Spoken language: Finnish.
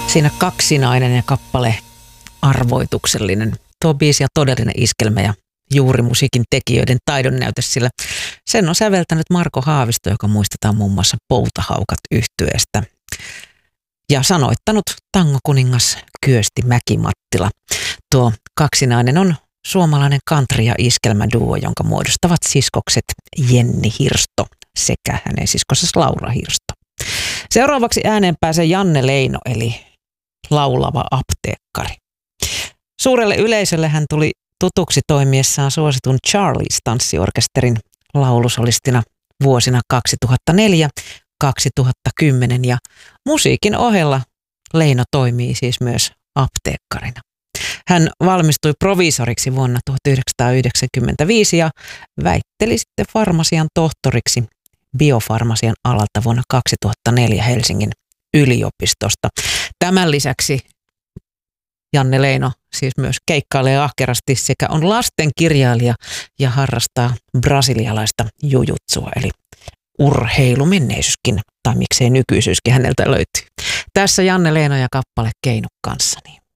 Siinä kaksinainen ja kappale arvoituksellinen. Tuo biisi ja todellinen iskelmä ja juuri musiikin tekijöiden taidonnäytös, sillä sen on säveltänyt Marko Haavisto, joka muistetaan muun muassa Poutahaukat -yhtyeestä. Ja sanoittanut tangokuningas Kyösti Mäki-Mattila. Tuo kaksinainen on suomalainen country- ja iskelmäduo, jonka muodostavat siskokset Jenni Hirsto sekä hänen siskonsa Laura Hirsto. Seuraavaksi ääneen pääsee Janne Leino, eli laulava apteekkari. Suurelle yleisölle hän tuli tutuksi toimiessaan suositun Charlies-tanssiorkesterin laulusolistina vuosina 2004-2010 ja musiikin ohella Leino toimii siis myös apteekkarina. Hän valmistui proviisoriksi vuonna 1995 ja väitteli sitten farmasian tohtoriksi biofarmasian alalta vuonna 2004 Helsingin yliopistosta. Tämän lisäksi Janne Leino siis myös keikkailee ahkerasti sekä on lastenkirjailija ja harrastaa brasilialaista jujutsua, eli urheilumenneisyyskin, tai miksei nykyisyyskin häneltä löytyy. Tässä Janne Leino ja kappale Keinu kanssani.